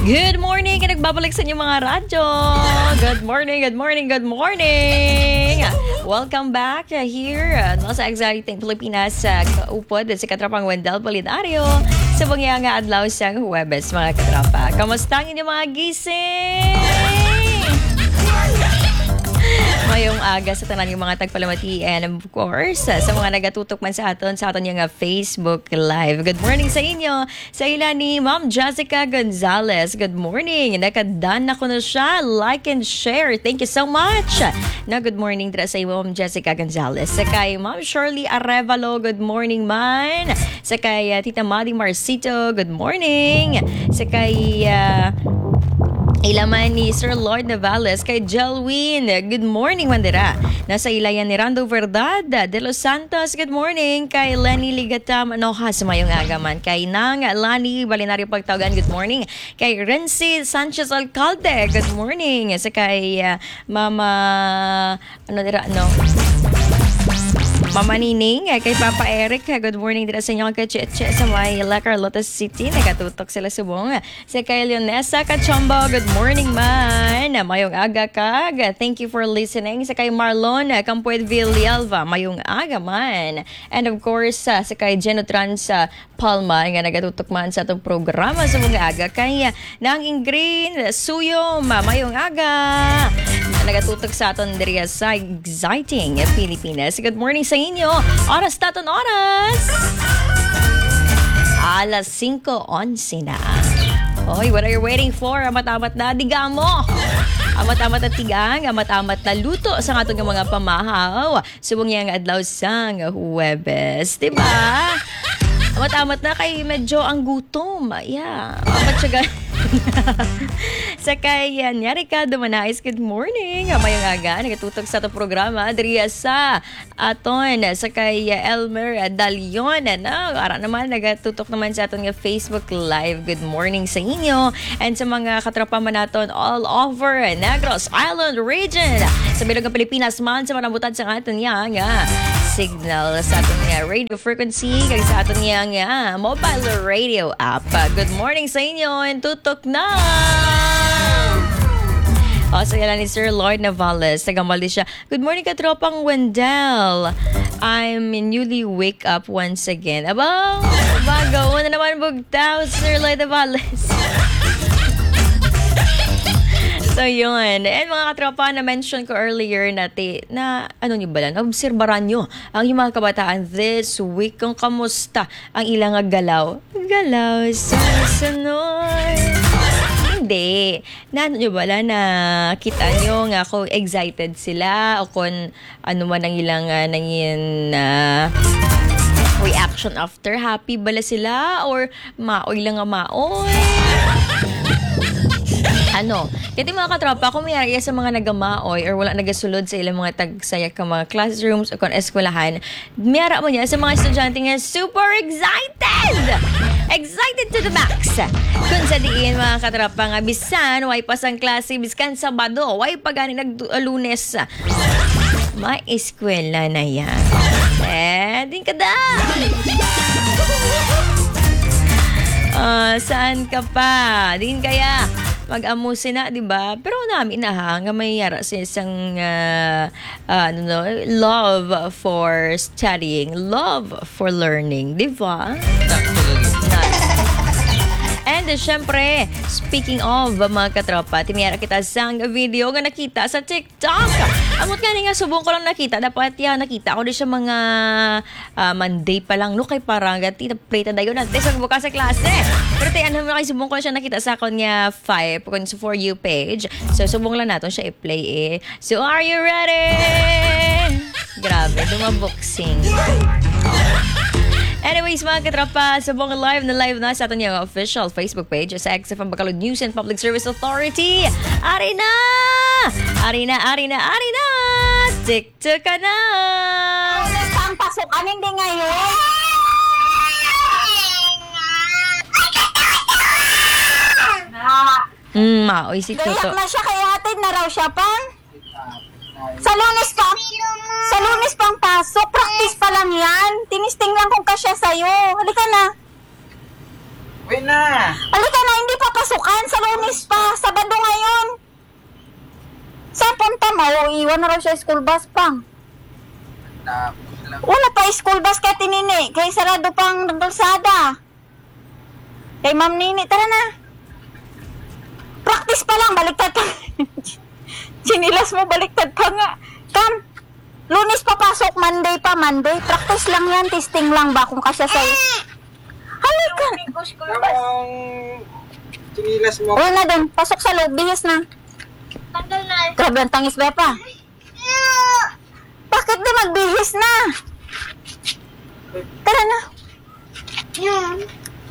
Good morning! Nagbabalik sa inyong mga radyo. Good morning, good morning, good morning! Welcome back here sa Exciting Pilipinas sa kaupod at sa katrapang Wendell Polidario sa Bangyanga Adlaw sa Huwebes, mga katrapa. Kamusta ang inyong mga gising? Mayong aga sa tanan yung mga tagpalamati and of course sa mga nagatutok man sa aton yung Facebook Live. Good morning sa inyo. Sa ila ni Ma'am Jessica Gonzalez. Good morning. Nakadan na ko na siya. Like and share. Thank you so much. Na good morning dira sa Ma'am Jessica Gonzalez. Sa kay Ma'am Shirley Arevalo. Good morning man. Sa kay Tita Madi Marcito. Good morning. Sa kay ilaman ni Sir Lord Navales kay Jelwin. Good morning, Mandira. Nasa ilayan ni Rando Verdad de Los Santos. Good morning. Kay Lenny Ligatam Anojas, mayong agaman. Kay Nang Lani Balinario Pagtawagan. Good morning. Kay Renzi Sanchez Alcalde. Good morning. Sa kay Mama Mama Nining, kay Papa Eric, good morning dito sa inyo kacheche sa may La Carlota City. Nakatutok sila subong. Sa kay Leonesa Kachombo, good morning man. Mayong aga kag. Thank you for listening. Sa kay Marlon Campued Villalba, mayong aga man. And of course, sa kay Genotrans Palma, nga nagatutok man sa itong programa sa mga aga. Kay Nang Ingrid Suyom, mayong aga. Nagatutok sa aton diriya sa Exciting Pilipinas. Good morning sa inyo. Oras taton oras. Alas 5:11 na. Oy, what are you waiting for? Amat-amat na diga mo. Amat-amat na tigang, amat-amat na luto sa atong mga pamahaw. Subong yang adlaw sang Huwebes, diba? Amat-amat na kay medyo ang gutom. Yeah. Amat siya sa kay Nyarika Dumanais, good morning. Mayong aga, nagatutok sa itong programa. Adria sa aton, sa kay Elmer Dalion. Ara naman, nagatutok naman sa aton Facebook Live. Good morning sa inyo. And sa mga katrapa man naton all over Negros Island region. Sa Bilog ng Pilipinas man, sa manabutan sa aton yang signal sa aton radio frequency. Kaya sa aton yang mobile radio app. Good morning sa inyo. And tutok na! So yan ni Sir Lord Navales. Nagamaldi siya. Good morning katropang Wendell. I'm newly wake up once again. Aba, bago. Una naman bugtaw, Sir Lord Navales. So yun. And mga katropa, na-mention ko earlier na ano nyo ba lang, obserbaran nyo ang yung mga kabataan this week kung kamusta ang ilang galaw. Galaw sa sunod. Hindi. Na ano nyo ba lang na kita nyo nga kung excited sila o kung ano man ang ilang reaction after. Happy bala sila or maoy lang nga maoy? Kasi mga katropa, kung may area sa mga nagamaoy or wala nagasulod sa ilang mga tagsayak ka mga classrooms o kung eskwelahan, mayara mo niya sa mga estudyante nga super excited! Excited to the max! Kung sa diin mga katropa nga, bisan, way pasang klase, biskan Sabado, way pagani Lunes, may eskwela na yan. Din ka da! Saan ka pa? Din kaya mag-amusin na, di ba? Pero namin nga may yara sa isang love for studying, love for learning, di ba? And syempre, speaking of mga katropa, timiyara kita sang video nga nakita sa TikTok. Amot nga subong ko lang nakita. Dapat nakita ko din siya mga Monday pa lang. No, kay parang gati na play tayo natin sa bukas sa klase. Pero subong ko lang siya nakita sa akong 5 kung sa For You page. So, subong lang natin siya i-play . So, are you ready? Grabe, dumaboxing. Anyways, mga katrapa, subong live na sa atin yung official Facebook page sa XFM Bacolod News and Public Service Authority. Ari na! TikTok ka na! Ang pasukan hindi ngayon. Maoy si Toto. Gayak na siya, kaya hatid na raw siya pang. Sa Lunes pang pasok. Practice pa lang yan. Tinisting lang kung kasya sa'yo. Halika na. Wait na. Halika na, hindi pa pasukan. Sa Lunes mauiwan na raw siya school bus pang. Wala pa school bus kay tinini, kay sarado pang kalsada. Kay Ma'am Nini, tara na. Practice pa lang, baliktad pa. Sinilas mo, baliktad pa nga. Come, Lunes papasok, Monday pa, Monday. Practice lang yan, testing lang ba kung kasya sa'yo. Halika. Ang sinilas mo. Uy na dun, pasok sa loob, bihis na. Tanggal na. Grabe ang tangis ba pa? Bakit di magbihis na? Tara na. Yan.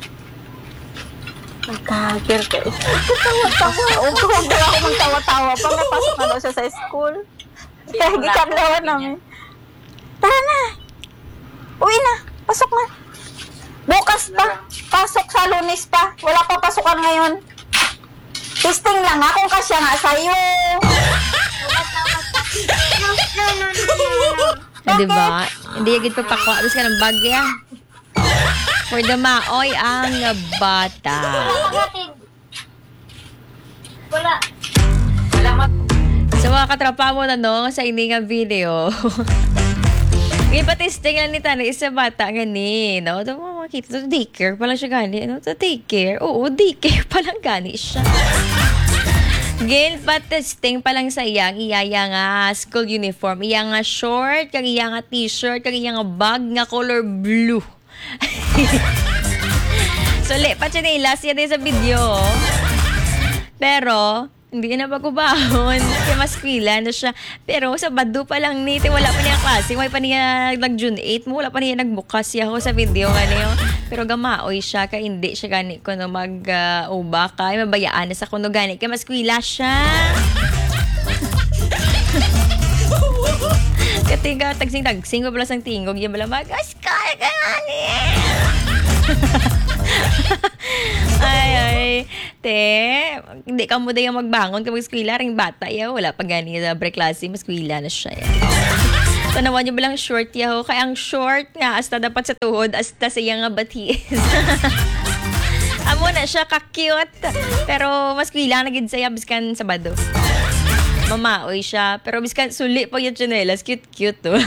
Magkagir ka. Tawa-tawa. Huwag daw ako magtawa-tawa pa. Napasok na daw siya sa school. Kaya gikanlawan namin. Tara na. Uwi na. Pasok na. Bukas pa. Pasok sa Lunes pa. Wala pa pasukan ngayon. Testing lang ha kung kasya nga sa'yo. Diba? Hindi agad papakwa. Abis ka ng bagya. For the maoy ang bata. Wala. Sa mga katrapa mo na no, sa iningang video. Ngayon pa-testing lang ni Tana, isa bata gani, no? Ito mo makikita, ito daycare pa lang siya gani. Ano? Ito daycare? Oo, daycare pa lang gani siya. Ngayon pa-testing pa lang sa iyang nga school uniform. Iya nga short, kag iya nga t-shirt, kag iya nga bag nga color blue. So, pa siya nila siya din sa video. Pero, hindi na pagkubahon. Kaya mas kwila na siya. Pero sa Badu pa lang ni, wala pa niya klase. Wala pa niya nag-June 8 mo. Wala pa niya nagbukas siya ako sa video nga niyo. Pero gamaoy siya. Kaya hindi siya gani ko no mag-uba ka. Mabayaan na sa kuno gani. Kaya mas kwila siya. Katiga, tagsing-tagsing. Wala sang tingog. Yan bala mag-askal ka gani. Ay, te, hindi ka mo yung magbangon kapag skwila, ring bata, yaw, wala pa gani sa break klase, mas skwila na siya, yaw. Tanawan niyo ba lang short, yaw, kaya ang short nga, hasta dapat sa tuhod, hasta siya nga batis. Amo na siya, ka-cute, pero mas skwila na gid saya, biskan Sabado. Mamaoy siya, pero biskan suli pa yung chanelas, cute-cute, to.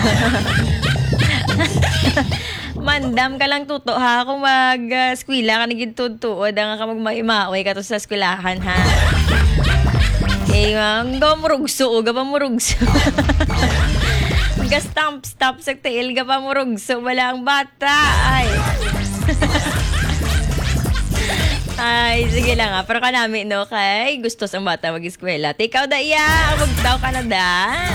Mandam ka lang tuto ha kung mag-skwila ka naging tutuod ang ka magmaimaoy ka to sa skwilahan ha. Eh, gamurugso o gapamurugso. Ga-stamp-stamp sa tail gapamurugso wala ang bata. Ay. Ay, sige lang ha. Pero ka namin, no, kay gusto sa bata mag-eskwela. Tikaw da iya, magtaw ka na da.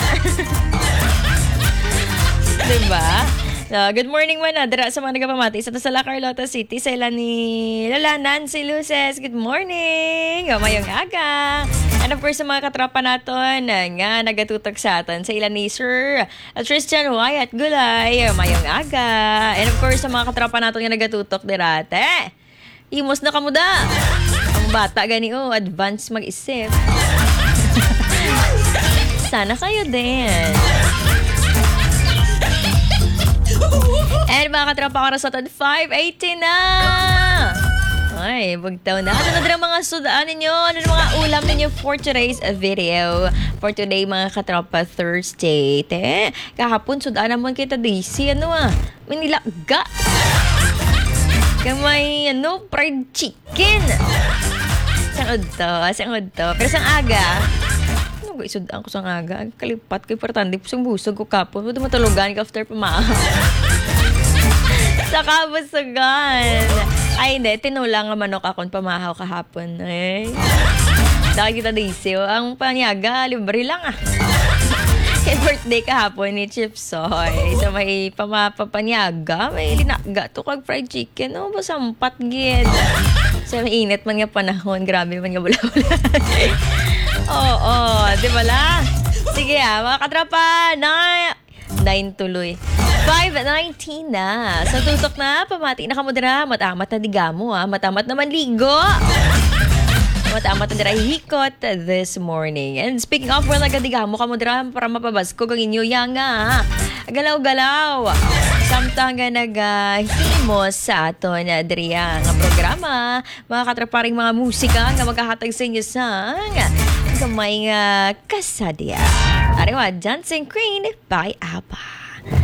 Diba? So, good morning manadra sa mga nagpamati sa La Carlota City sa ilan ni Lalanan si Luces. Good morning! Mayong aga! And of course, sa mga katropa naton nga nagatutok sa atin sa ilan ni Sir Tristan Wyatt Gulay. Mayong aga! And of course, sa mga katropa naton nga nagatutok dirate. Imos na kamuda! Ang bata gani advance mag-isip. Sana kayo din. And mga katropa ko sa 5:80 na! Ay, bugtaw na. Ano na din ang mga sudaan ninyo? Ano na mga ulam ninyo for today's video? For today, mga katropa, Thursday. Te, kahapon, sudaan naman kita, Daisy. Ano Manilaga. Kamay, fried chicken. Sang udto. Pero sang aga, isudaan ko sang aga. Kalipat ko importante po sang busog ko kapon. Wala matulugan ka after pamaha. Sa kabusugan. Ay, hindi. Tinulang nga manok akong pamahaw kahapon. Eh. Dahil kita Daisy. Ang panyaga, libre lang Yung birthday kahapon ni Chipsoy. So, may papanyaga. May linaga to kag fried chicken. Basampat gid. So, may init man nga panahon. Grabe man nga bula-bula. Oo, di ba la? Sige mga katrapa, 9 tuloy. 5:19 na. So, tutok na, pamati na kamudra. Matamat na digamo matamat naman ligo. Matamat na dira hikot this morning. And speaking of, well, nagadigamo kamudra para mapabasko kang inyo nga. Galaw-galaw. Samtang naghimos sa aton Adria nga programa. Mga katraparing mga musika nga magkahatag sa inyo sang gamay nga kasadya. Arewa, Dancing Queen by ABBA.